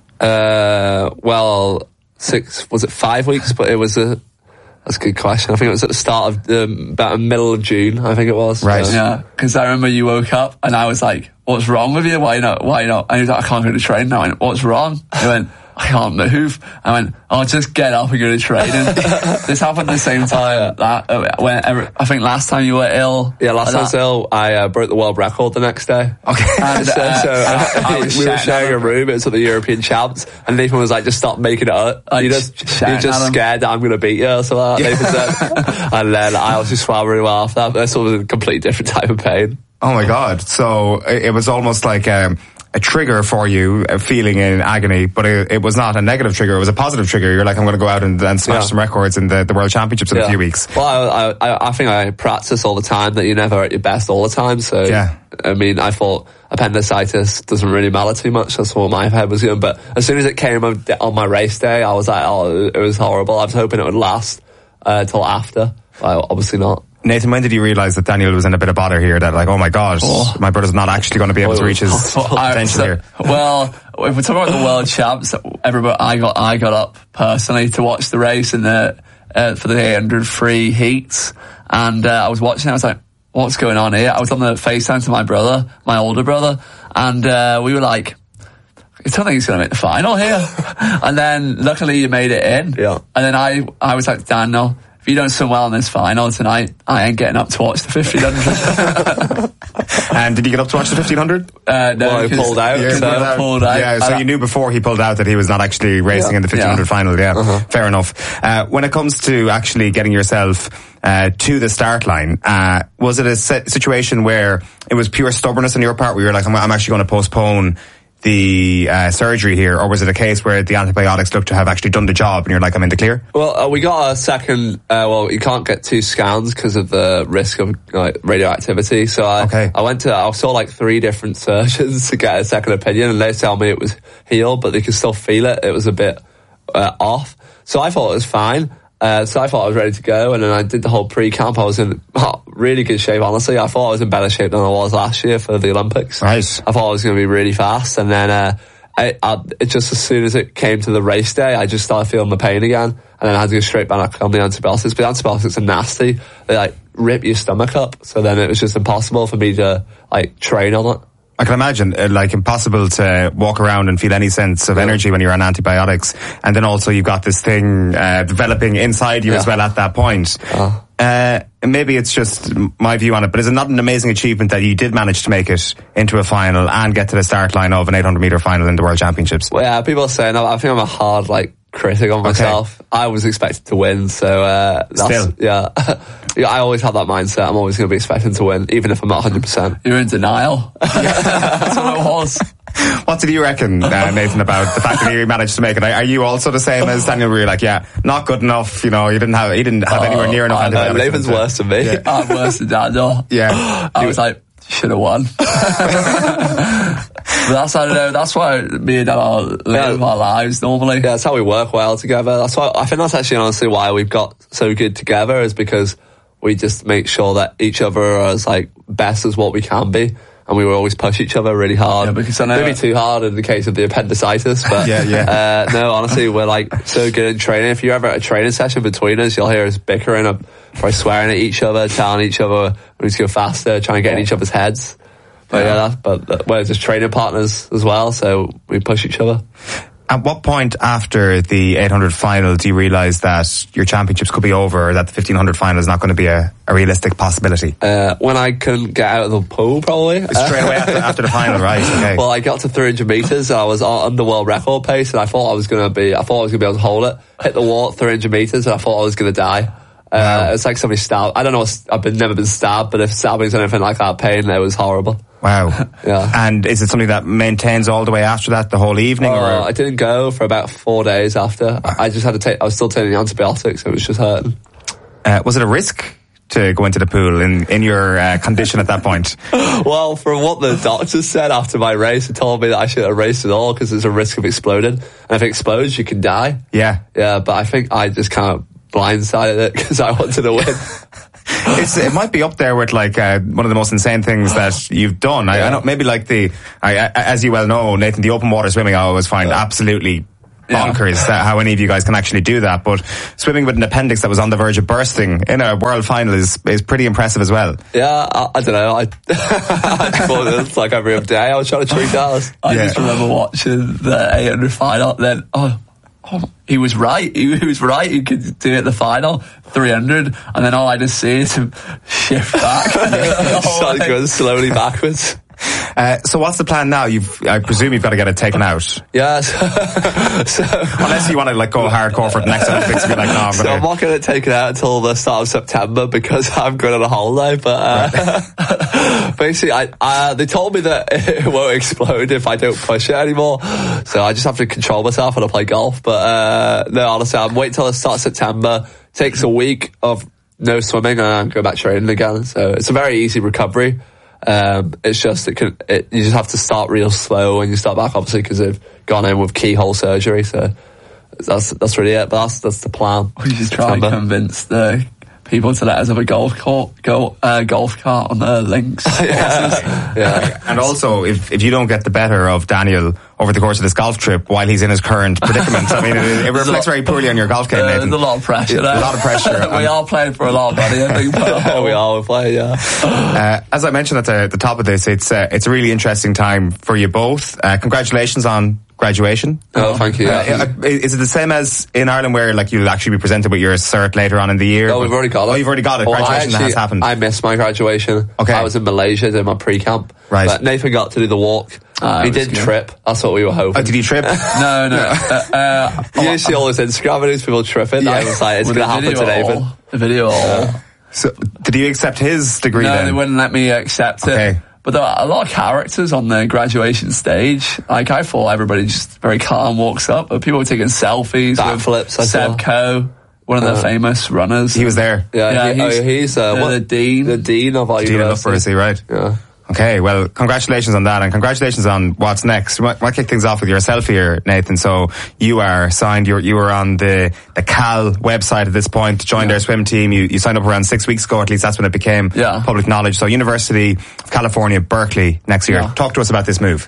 Well, 5 weeks? But it was that's a good question. I think it was at the start of about the middle of June, I think it was. Right. Yeah, because I remember you woke up and I was like, what's wrong with you? Why not? And he was like, I can't go to training now. I went, what's wrong? He went, I can't move. I went, just get up and go to training. This happened at the same time. I think last time you were ill. Yeah, last time I was ill, I broke the world record the next day. Okay. And we were sharing a room. It was at the European Champs, and Nathan was like, just stop making it up. You're just scared that I'm going to beat you or something like that, Nathan said. And then I also swam really well after that. This was a completely different type of pain. Oh my God. So it was almost like a trigger for you, feeling in agony, but it was not a negative trigger, it was a positive trigger. You're like, I'm going to go out and smash some records in the World Championships in a few weeks. Well, I think I practice all the time that you're never at your best all the time, so I mean, I thought appendicitis doesn't really matter too much. That's what my head was doing. But as soon as it came on my race day, I was like, it was horrible. I was hoping it would last till after. Well, obviously not. Nathan, when did you realise that Daniel was in a bit of bother here? That like, oh my God, my brother's not actually going to be able to reach his potential here. Well, if we're talking about the World Champs, I got up personally to watch the race in the for the 800 free heats, and I was watching. I was like, what's going on here? I was on the FaceTime to my brother, my older brother, and we were like, I don't think he's going to make the final here. And then luckily you made it in. Yeah. And then I was like, Daniel, if you don't swim well in this final tonight, I ain't getting up to watch the 1500. And did you get up to watch the 1500? No, he pulled out. Yeah, so you knew before he pulled out that he was not actually racing in the 1500 final. Yeah, fair enough. When it comes to actually getting yourself to the start line, was it a situation where it was pure stubbornness on your part, where you're like, I'm actually going to postpone the surgery here, or was it a case where the antibiotics looked to have actually done the job and you're like, I'm in the clear? Well, we got a second, you can't get 2 scans because of the risk of radioactivity, so I saw like 3 different surgeons to get a second opinion, and they tell me it was healed, but they could still feel it was a bit off, so I thought it was fine. So I thought I was ready to go, and then I did the whole pre-camp. I was in really good shape, honestly. I thought I was in better shape than I was last year for the Olympics. Nice. I thought I was going to be really fast, and then it just as soon as it came to the race day, I just started feeling the pain again, and then I had to go straight back on the antibiotics. But the antibiotics are nasty. They like rip your stomach up, so then it was just impossible for me to like train on it. I can imagine, like, impossible to walk around and feel any sense of energy when you're on antibiotics. And then also you've got this thing developing inside you as well at that point. Maybe it's just my view on it, but is it not an amazing achievement that you did manage to make it into a final and get to the start line of an 800 metre final in the World Championships? Well, yeah, people are saying, I think I'm a hard, critic on myself. Okay. I was expected to win, so still, yeah. I always have that mindset. I'm always going to be expecting to win, even if I'm not 100%. You're in denial. That's what it was. What did you reckon, Nathan, about the fact that you managed to make it? Are you also the same as Daniel, where you're like, yeah, not good enough, he didn't have anywhere near enough antibiotics? Nathan's worse than me. Yeah. I'm worse than Daniel. Yeah. I was like, should have won. But I don't know, that's why me and Dad live our lives normally. Yeah, that's how we work well together. That's why I think that's actually honestly why we've got so good together, is because we just make sure that each other are as best as what we can be. And we will always push each other really hard. Yeah, because I know maybe too hard in the case of the appendicitis, but no, honestly, we're so good in training. If you're ever at a training session between us, you'll hear us bickering, probably swearing at each other, telling each other we need to go faster, trying to get in each other's heads. But we're just training partners as well, so we push each other. At what point after the 800 final do you realise that your championships could be over, or that the 1500 final is not going to be a realistic possibility? When I couldn't get out of the pool, probably. Straight away after the final, right? Okay. Well, I got to 300 metres, I was on the world record pace, and I thought I was going to be able to hold it. Hit the wall at 300 metres, and I thought I was going to die. It's like somebody stabbed. I don't know, I've never been stabbed, but if stabbing's anything like that, pain, it was horrible. Wow. Yeah. And is it something that maintains all the way after that, the whole evening? Or I didn't go for about 4 days after. I just had to I was still taking the antibiotics, so it was just hurting. Was it a risk to go into the pool in your condition at that point? Well, from what the doctors said after my race, they told me that I shouldn't have raced at all because there's a risk of exploding. And if it explodes, you can die. Yeah. Yeah, but I think I just kind of blindsided it because I wanted to win. It might be up there with like one of the most insane things that you've done. I know maybe like as you well know, Nathan, the open water swimming I always find absolutely bonkers how any of you guys can actually do that. But swimming with an appendix that was on the verge of bursting in a world final is pretty impressive as well. Yeah, I don't know. I thought it was like every other day I was trying to treat Dallas. I just remember watching the 800 final. Then he was right. He was right. He could do it the final 300, and then all I just see is him shift back. Started going slowly backwards. So what's the plan now? I presume you've got to get it taken out. Yeah. So unless you want to like go hardcore for the next Olympics and be like, no, I'm not going to take it out until the start of September because I'm going on a holiday. But basically, they told me that it won't explode if I don't push it anymore. So I just have to control myself when I play golf. But no, honestly, I'm waiting till the start of September. Takes a week of no swimming and I'm going back training again. So it's a very easy recovery. It's just you just have to start real slow when you start back, obviously, because they've gone in with keyhole surgery. So that's really it. But that's the plan. We should try and convince the people to let us have a golf cart on the links. Yeah. And also, if you don't get the better of Daniel over the course of this golf trip while he's in his current predicament, I mean, it reflects very poorly on your golf game, Nathan. There's a lot of pressure there. A lot of pressure. We are playing for a lot of money, I think. We are playing, yeah. As I mentioned at the top of this, it's a really interesting time for you both. Congratulations on graduation. Oh, thank you. Is it the same as in Ireland where like you'll actually be presented with your cert later on in the year? No, we've already got it. Oh, you've already got it. Graduation has happened. I missed my graduation. Okay. I was in Malaysia doing my pre-camp. Right. But Nathan got to do the walk. He didn't trip. That's what we were hoping. Oh, did he trip? No. You see all this Instagram videos, people tripping. I was like, it's going to happen to Nathan. The video. So, did you accept his degree then? No, they wouldn't let me accept it. Okay. But there are a lot of characters on the graduation stage. Like, I thought everybody just very calm walks up, but people were taking selfies with Seb Coe, one of the famous runners. He was there. Yeah, he's the dean. The dean of our university. Right? Yeah. Okay, well, congratulations on that, and congratulations on what's next. We might kick things off with yourself here, Nathan. So you are signed. You were on the Cal website at this point. Joined their swim team. You signed up around 6 weeks ago. At least that's when it became public knowledge. So University of California, Berkeley next year. Talk to us about this move.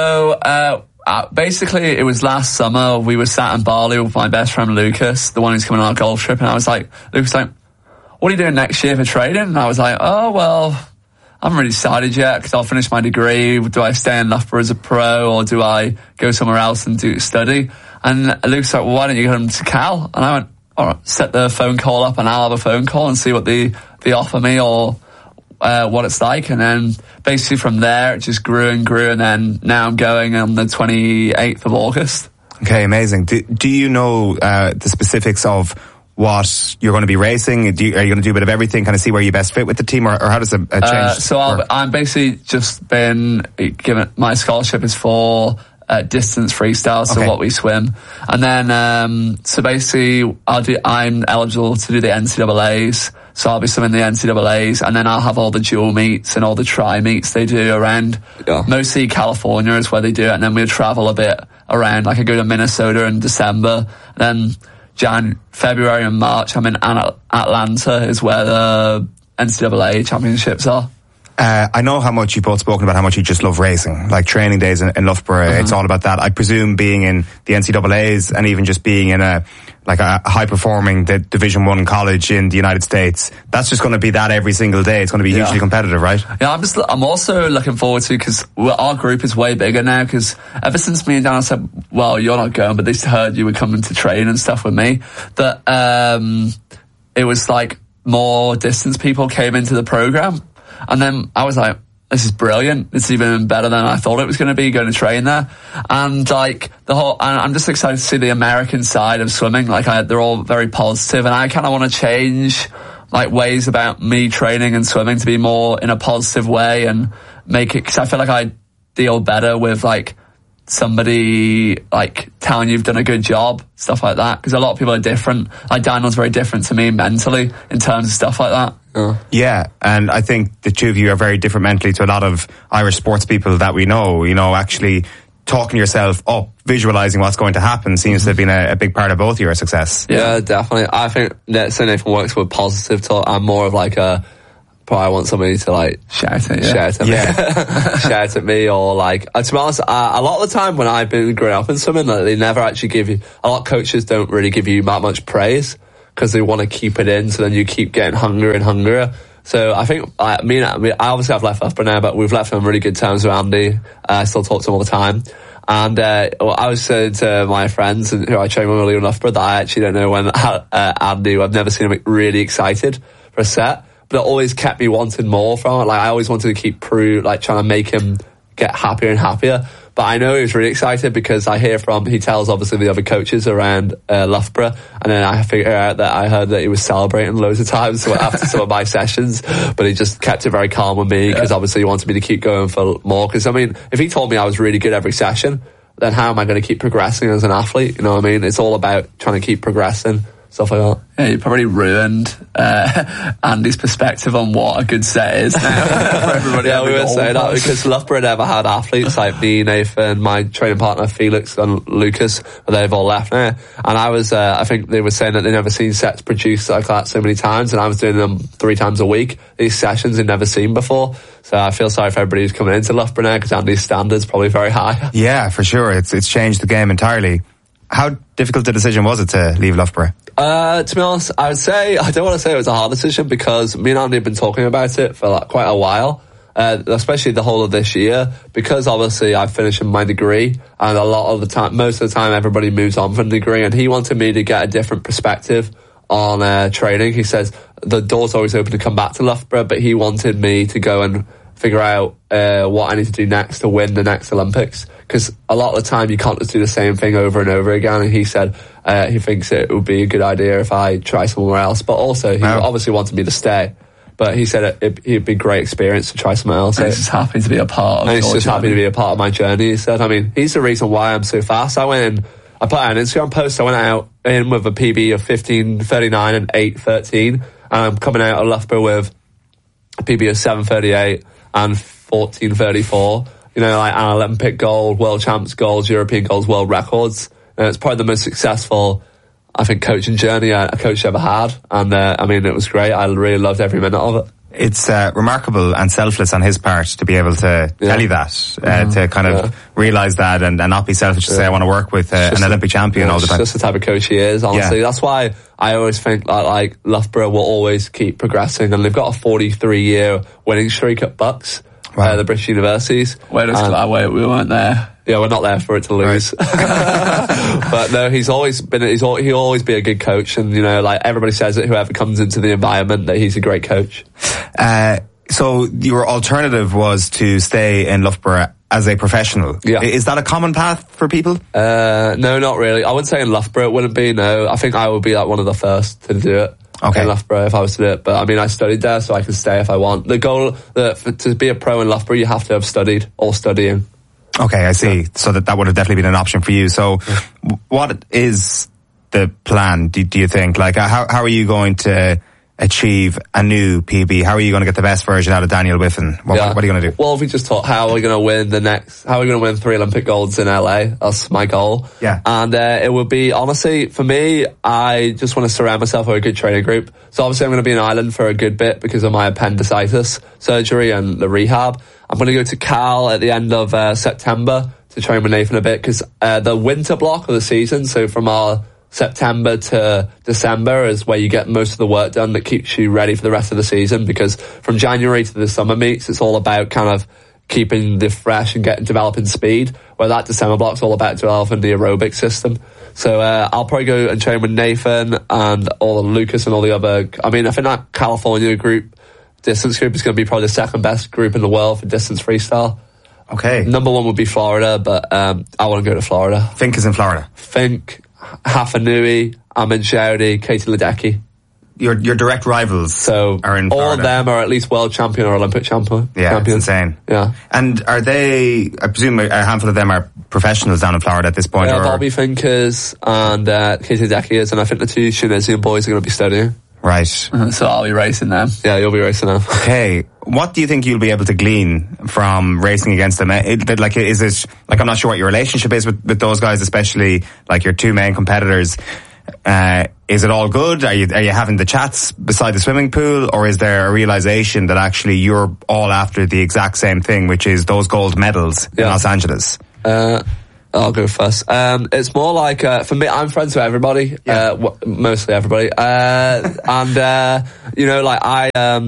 So basically, it was last summer. We were sat in Bali with my best friend Lucas, the one who's coming on our golf trip, and I was like, Lucas, like, what are you doing next year for training? And I was like, oh well, I haven't really decided yet because I'll finish my degree. Do I stay in Loughborough as a pro or do I go somewhere else and study? And Luke's was like, well, why don't you come to Cal? And I went, all right, set the phone call up and I'll have a phone call and see what they offer me or what it's like. And then basically from there, it just grew and grew. And then now I'm going on the 28th of August. Okay, amazing. Do you know the specifics of what you're going to be racing? Are you going to do a bit of everything, kind of see where you best fit with the team, or how does it change? So I'm basically just been given, my scholarship is for distance freestyle, so what we swim. And then, so basically I'm eligible to do the NCAAs, so I'll be swimming the NCAAs, and then I'll have all the dual meets and all the tri meets they do around, mostly California is where they do it, and then we'll travel a bit around, like I go to Minnesota in December, and then February and March, I'm in Atlanta is where the NCAA championships are. I know how much you've both spoken about how much you just love racing, like training days in Loughborough. It's all about that. I presume being in the NCAAs and even just being in a high performing Division I college in the United States, that's just going to be that every single day. It's going to be hugely competitive, right? Yeah, I'm also looking forward to, because our group is way bigger now, because ever since me and Dan said, well, you're not going, but they heard you were coming to train and stuff with me, that it was like more distance people came into the program. And then I was like, this is brilliant. It's even better than I thought it was going to be, going to train there. And like I'm just excited to see the American side of swimming. Like they're all very positive, and I kind of want to change like ways about me training and swimming to be more in a positive way and make it, because I feel like I deal better with like somebody like telling you've done a good job, stuff like that, because a lot of people are different. Like Daniel's very different to me mentally in terms of stuff like that. Yeah, and I think the two of you are very different mentally to a lot of Irish sports people that we know. You know, actually talking yourself up, visualising what's going to happen seems to have been a big part of both of your success. Yeah, definitely. I think that Nathan works with positive talk. I'm more of like probably want somebody to like shout at me. Shout at me, or like, to be honest, a lot of the time when I've been growing up in swimming, like, they never actually give you, a lot of coaches don't really give you that much praise because they want to keep it in, so then you keep getting hungrier and hungrier. So I think, I obviously I've left Loughborough now, but we've left on really good terms with Andy. I still talk to him all the time. And I was saying to my friends who I train with earlier in Loughborough that I actually don't know when Andy, I've never seen him really excited for a set, but it always kept me wanting more from it. Like, I always wanted to keep trying to make him get happier and happier. But I know he was really excited because he tells obviously the other coaches around Loughborough, and then I figure out that I heard that he was celebrating loads of times after some of my sessions, but he just kept it very calm with me because obviously he wanted me to keep going for more. Because I mean, if he told me I was really good every session, then how am I going to keep progressing as an athlete? You know what I mean? It's all about trying to keep progressing. Stuff like that. Yeah, you probably ruined Andy's perspective on what a good set is now for everybody. Yeah, we would say that because Loughborough never had athletes like me, Nathan, my training partner Felix and Lucas, but they've all left now. And I think they were saying that they'd never seen sets produced like that so many times, and I was doing them 3 times a week. These sessions they'd never seen before. So I feel sorry for everybody who's coming into Loughborough now because Andy's standards probably very high. Yeah, for sure. It's changed the game entirely. How difficult a decision was it to leave Loughborough? To be honest, I don't want to say it was a hard decision because me and Andy have been talking about it for like quite a while, especially the whole of this year, because obviously I finished my degree, and most of the time everybody moves on from the degree, and he wanted me to get a different perspective on training. He says the door's always open to come back to Loughborough, but he wanted me to go and figure out what I need to do next to win the next Olympics. Because a lot of the time you can't just do the same thing over and over again. And he said he thinks it would be a good idea if I try somewhere else. But also he obviously wanted me to stay. But he said it'd be a great experience to try somewhere else. And he's just happy to be a part of it. He's just happy to be a part of my journey, he said. I mean, he's the reason why I'm so fast. I put out an Instagram post. I went out in with a PB of 15:39 and 8:13. And I'm coming out of Loughborough with a PB of 7:38 and 14:34. You know, like an Olympic gold, world champs golds, European golds, world records. And it's probably the most successful, I think, coaching journey a coach ever had. And I mean, it was great. I really loved every minute of it. It's remarkable and selfless on his part to be able to tell you that, to kind of realise that and not be selfish to say I want to work with an Olympic champion all the time. It's just the type of coach he is, honestly. That's why I always think like Loughborough will always keep progressing, and they've got a 43-year winning streak at Bucks. Wow. The British universities. Wait, we weren't there. Yeah, we're not there for it to lose. Right. But no, he'll always be a good coach, and you know, like everybody says that whoever comes into the environment that he's a great coach. So your alternative was to stay in Loughborough as a professional. Yeah. Is that a common path for people? No, not really. I wouldn't say in Loughborough it wouldn't be, no. I think I would be like one of the first to do it. Okay. In Loughborough if I was to do it. But I mean, I studied there, so I can stay if I want. The goal, to be a pro in Loughborough, you have to have studied or studying. Okay, I see. So that would have definitely been an option for you. So what is the plan, do you think? Like, how are you going to achieve a new PB? How are you going to get the best version out of Daniel Wiffen? What are you going to do? Well, if we just talk, how are we going to win 3 Olympic golds in LA? That's my goal. Yeah. And it would be, honestly, for me, I just want to surround myself with a good training group. So obviously I'm going to be in Ireland for a good bit because of my appendicitis surgery and the rehab. I'm going to go to Cal at the end of September to train with Nathan a bit because the winter block of the season, so from our September to December is where you get most of the work done that keeps you ready for the rest of the season, because from January to the summer meets, it's all about kind of keeping the fresh and developing speed, where that December block's all about developing the aerobic system. So I'll probably go and train with Nathan and all of Lucas and all the other, I mean, I think that California distance group is going to be probably the second best group in the world for distance freestyle. Okay. Number 1 would be Florida, but I want to go to Florida. Fink is in Florida. Fink, Hafanui, Amin Shoudy, Katie Ledecky. Your direct rivals are in Florida. All of them are at least world champion or Olympic champion. Yeah, it's insane. Yeah. And are they, I presume a handful of them are professionals down in Florida at this point? Yeah, Bobby Fink is, and Katie Ledecky is, and I think the 2 Tunisian boys are going to be studying. Right. So I'll be racing them. Yeah, you'll be racing them. Okay. What do you think you'll be able to glean from racing against them? Is it like, I'm not sure what your relationship is with those guys, especially like your two main competitors. Is it all good? Are you having the chats beside the swimming pool, or is there a realization that actually you're all after the exact same thing, which is those gold medals in Los Angeles? I'll go first. It's more like, for me, I'm friends with everybody, mostly everybody. You know, like I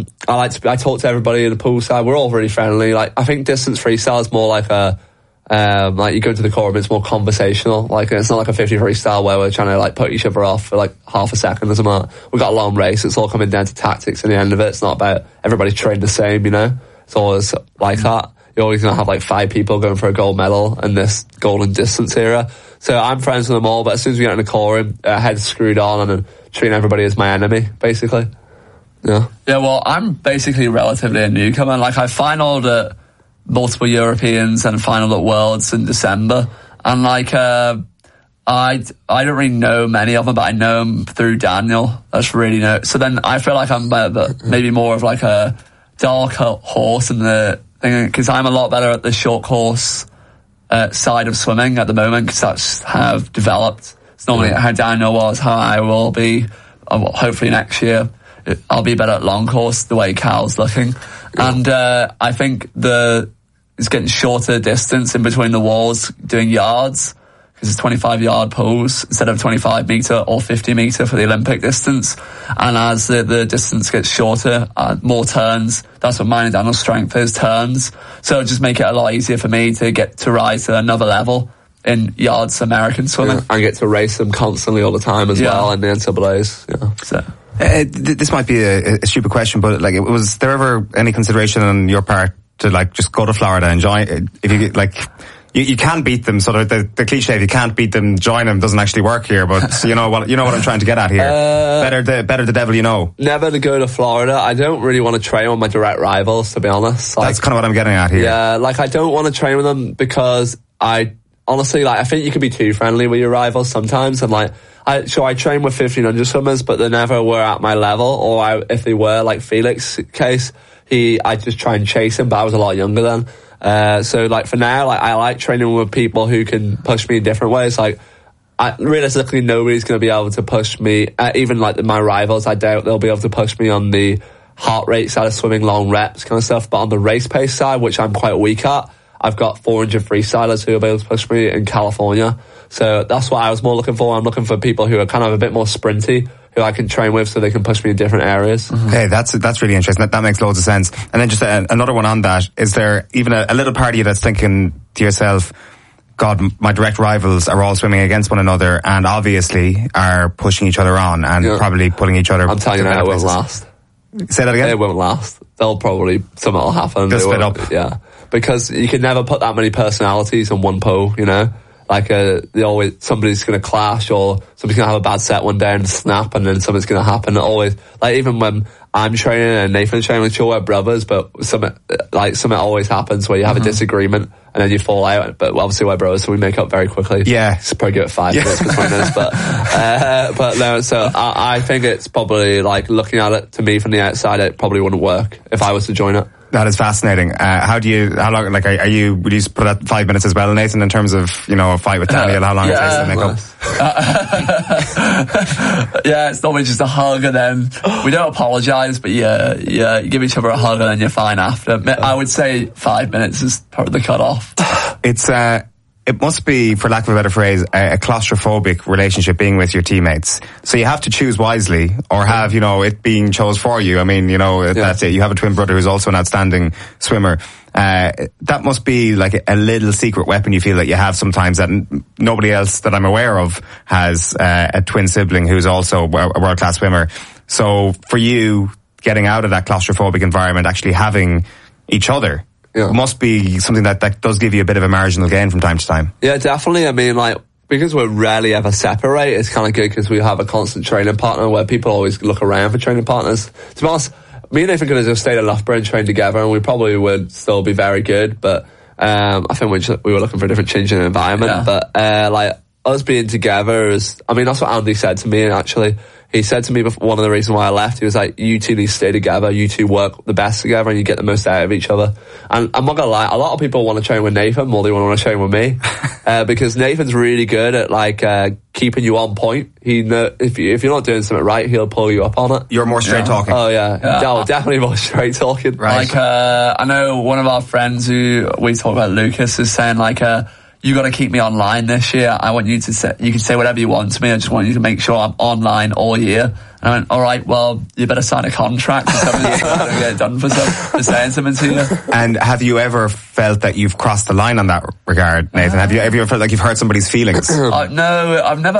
talk to everybody in the pool side. We're all really friendly. Like, I think distance freestyle is more like like you go to the core, it's more conversational. Like, it's not like a 50 freestyle where we're trying to like put each other off for like half a second or something. We've got a long race. It's all coming down to tactics in the end of it. It's not about everybody trained the same, you know? It's always like that. You're always going to have like 5 people going for a gold medal in this golden distance era. So I'm friends with them all, but as soon as we get in the core room, head's screwed on and then treating everybody as my enemy, basically. Yeah. Yeah, well, I'm basically relatively a newcomer. Like, I finaled at multiple Europeans and finaled at Worlds in December. And like, I don't really know many of them, but I know them through Daniel. That's really no. So then I feel like I'm maybe more of like a dark horse in the thing, because I'm a lot better at the short course side of swimming at the moment, because that's how I've developed. It's normally how Daniel was, how I will be. Hopefully next year I'll be better at long course, the way Cal's looking. And I think it's getting shorter distance in between the walls, doing yards, because it's 25-yard pools instead of 25-meter or 50-meter for the Olympic distance. And as the distance gets shorter, more turns. That's what mine and Daniel's strength is, turns. So it'll just make it a lot easier for me to get to rise to another level in yards American swimming. I get to race them constantly all the time as well in the NCAAs. Yeah. So. This might be a stupid question, but like, was there ever any consideration on your part to like just go to Florida and join? If you like, you can beat them. Sort of the cliche, if you can't beat them, join them, doesn't actually work here. But you know what I'm trying to get at here. Better the devil you know. Never to go to Florida. I don't really want to train with my direct rivals, to be honest. Like, that's kind of what I'm getting at here. Yeah, like I don't want to train with them because honestly, like, I think you can be too friendly with your rivals sometimes, and like, I train with 1500 swimmers, but they never were at my level, or if they were, like Felix's case, I just try and chase him, but I was a lot younger then. So like for now, like, I like training with people who can push me in different ways. Like, realistically, nobody's going to be able to push me, even like my rivals, I doubt they'll be able to push me on the heart rate side of swimming, long reps kind of stuff, but on the race pace side, which I'm quite weak at, I've got 400 freestylers who will be able to push me in California. So that's what I was more looking for. I'm looking for people who are kind of a bit more sprinty, who I can train with so they can push me in different areas. Mm-hmm. Okay, that's really interesting. That makes loads of sense. And then just another one on that. Is there even a little part of you that's thinking to yourself, God, my direct rivals are all swimming against one another and obviously are pushing each other on and probably putting each other... I'm telling you now, it won't last. Say that again? It won't last. Something will happen. They'll split up. Yeah. Because you can never put that many personalities in one pool, you know? Like, somebody's gonna clash, or somebody's gonna have a bad set one day and snap, and then something's gonna happen. Always, like, even when I'm training and Nathan's training, sure we're brothers, but something always happens where you have a disagreement and then you fall out. But obviously we're brothers, so we make up very quickly. Yeah. It's probably good 5 minutes between us, but no, so I think it's probably, like, looking at it to me from the outside, it probably wouldn't work if I was to join it. That is fascinating. How long, like, would you put that 5 minutes as well, Nathan, in terms of, you know, a fight with Daniel, how long it takes to make up? Yeah, it's normally just a hug and then we don't apologise, but you give each other a hug and then you're fine after. I would say 5 minutes is probably the cut-off. It must be, for lack of a better phrase, a claustrophobic relationship being with your teammates. So you have to choose wisely, or have, you know, it being chose for you. I mean, you know, that's it. You have a twin brother who's also an outstanding swimmer. That must be like a little secret weapon you feel that you have sometimes that nobody else that I'm aware of has a twin sibling who's also a world-class swimmer. So for you, getting out of that claustrophobic environment, actually having each other, must be something that does give you a bit of a marginal gain from time to time. Yeah, definitely. I mean, like, because we're rarely ever separate, it's kind of good because we have a constant training partner where people always look around for training partners. To be honest, me and Nathan could have just stayed at Loughborough and trained together and we probably would still be very good, but I think we were looking for a different change in environment. But like, us being together is, I mean, that's what Andy said to me, actually. he said to me before, one of the reasons why I left, he was like, you two need to stay together, you two work the best together and you get the most out of each other. And I'm not gonna lie, a lot of people want to train with Nathan more than they want to train with me, because Nathan's really good at like keeping you on point. He if you're not doing something right, he'll pull you up on it. You're more straight talking. Oh yeah. Definitely more straight talking. Right. Like, I know one of our friends who we talk about, Lucas, is saying like, you got to keep me online this year. I want you to say, you can say whatever you want to me. I just want you to make sure I'm online all year. And I went, all right, well, you better sign a contract or something. You better get it done for saying something to you. And have you ever felt that you've crossed the line on that regard, Nathan? Have you ever felt like you've hurt somebody's feelings? No, I've never.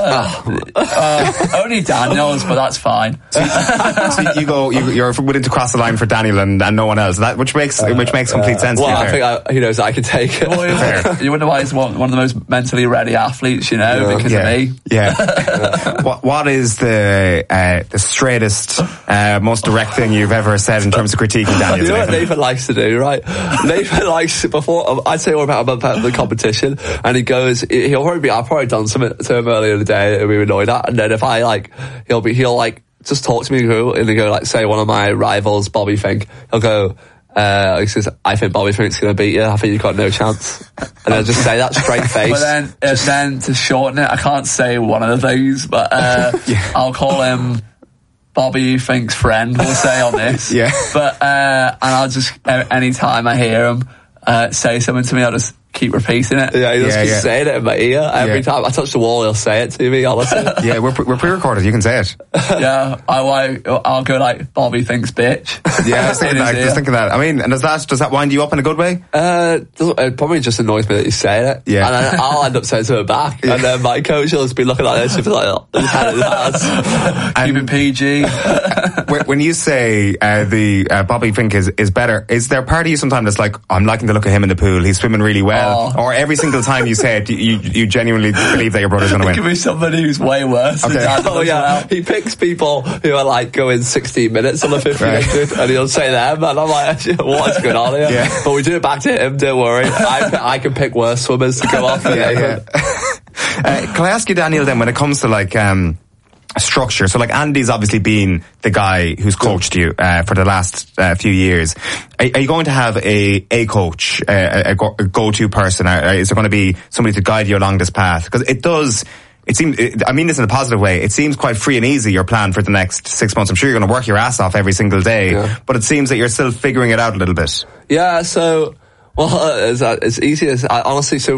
Only Daniel's, but that's fine. So you're willing to cross the line for Daniel and no one else. Which makes complete sense. Well, I think he knows I can take it. Well, you wonder why he's one of the most mentally ready athletes, because of me. Yeah. What is the straightest, most direct thing you've ever said in terms of critiquing Daniel? You know what Nathan likes to do, right? Nathan likes, before, I'd say all about the competition, and he goes, I've probably done something to him earlier in the day that we were annoyed at, and then if I he'll just talk to me and he'll go, like, say one of my rivals, Bobby Fink, he'll go, he says, I think Bobby Fink's going to beat you. I think you've got no chance. And I'll just say that straight face. But then to shorten it, I can't say one of the things, but I'll call him Bobby Fink's friend, we'll say on this. Yeah. But and I'll just, any time I hear him say something to me, I'll just keep repeating it. Yeah, he just keeps saying it in my ear. Every time I touch the wall, he'll say it to me. I'll listen. Yeah, we're pre-recorded. You can say it. Yeah, I'll go like, Bobby thinks bitch. Yeah, I was thinking that. I mean, and does that wind you up in a good way? It probably just annoys me that you say it. Yeah. And then I'll end up saying something back. And then my coach will just be looking like this. She'll be like, keep it PG. When you say the Bobby Fink is better, is there part of you sometimes that's like, I'm liking the look of him in the pool, he's swimming really well? Or every single time you say it, you genuinely believe that your brother's going to win? It could be somebody who's way worse than Daniel. Oh yeah, well. He picks people who are like going 16 minutes on the 1500 and he'll say them, and I'm like, what is going on here? Yeah. But we do it back to him, don't worry. I can pick worse swimmers to go off. Can I ask you, Daniel, then, when it comes to like structure, so like Andy's obviously been the guy who's coached you for the last few years. Are you going to have a coach, a go-to person? Is there going to be somebody to guide you along this path? Because it seems, I mean this in a positive way, it seems quite free and easy, your plan for the next 6 months. I'm sure you're going to work your ass off every single day, but it seems that you're still figuring it out a little bit. Yeah, so... Well, it's easy as honestly. So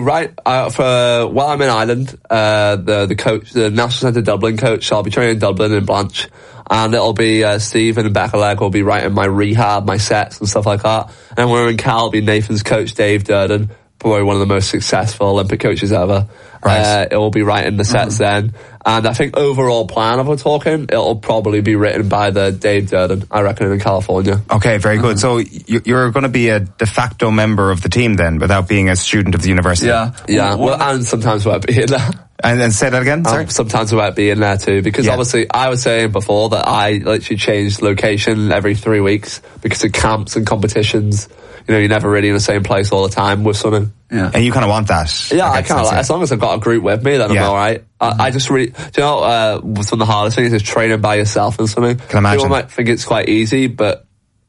while I'm in Ireland, the coach, the National Centre Dublin coach, I'll be training in Dublin in Blanche, and it'll be Stephen and Becca Legg will be writing my rehab, my sets and stuff like that. And when we're in Cal, it'll be Nathan's coach, Dave Durden, probably one of the most successful Olympic coaches ever. Right. It will be writing the sets then. And I think overall plan, if we're talking, it'll probably be written by the Dave Durden, I reckon, in California. Okay, very good. So you're going to be a de facto member of the team then, without being a student of the university? Yeah. Well, and sometimes without being there. And say that again, sorry? Sometimes without being there too, because obviously I was saying before that I literally changed location every 3 weeks because of camps and competitions. You're never really in the same place all the time with swimming. Yeah. And you kind of want that. Yeah, I kind of as long as I've got a group with me, then I'm alright. I just really, what's one of the hardest things is training by yourself and swimming. Can imagine. People might think it's quite easy, but,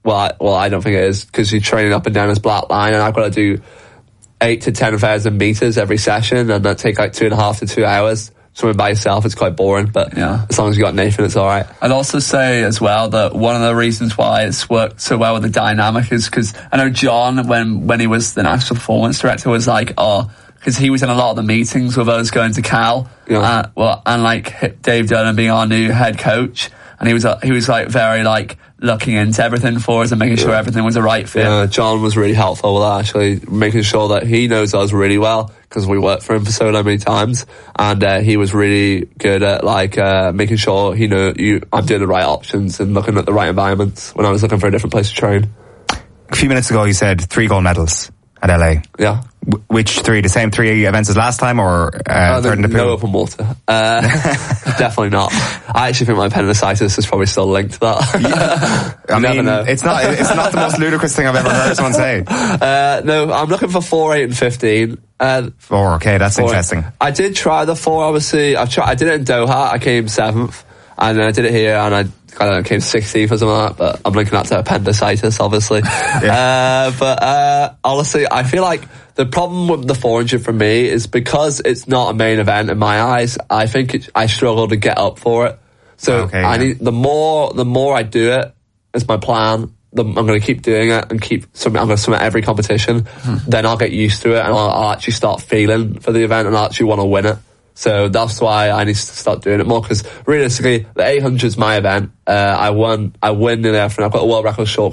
I don't think it is, because you're training up and down this black line, and I've got to do 8 to 10,000 meters every session, and that take like 2.5 to 2 hours. Swimming by yourself, it's quite boring, but as long as you got Nathan, it's alright. I'd also say as well that one of the reasons why it's worked so well with the dynamic is because I know John, when he was the national performance director, was like, because he was in a lot of the meetings with us going to Cal, and like Dave Durden being our new head coach, and he was like very like looking into everything for us and making sure everything was a right fit. Yeah, John was really helpful with that, actually, making sure that he knows us really well, because we worked for him for so many times, and he was really good at making sure I'm doing the right options and looking at the right environments when I was looking for a different place to train. A few minutes ago you said 3 gold medals at LA. Yeah. Which 3? The same 3 events as last time, or third in the pool? No open water. Definitely not. I actually think my appendicitis is probably still linked to that. I mean, it's not the most ludicrous thing I've ever heard someone say. No, I'm looking for 4, 8 and 15. 4, okay, that's 4. Interesting. I did try the 4, obviously. I did it in Doha. I came 7th. And I did it here, and I don't know, came 16th or something like that, but I'm linking that to appendicitis, obviously. But honestly, I feel like the problem with the 400 for me is because it's not a main event in my eyes, I think I struggle to get up for it. So I need, the more I do it, is my plan. I'm going to keep doing it and I'm going to submit every competition. Then I'll get used to it, and I'll actually start feeling for the event, and I'll actually want to win it. So that's why I need to start doing it more, because realistically, the 800 is my event. I win in everything. I've got a world record short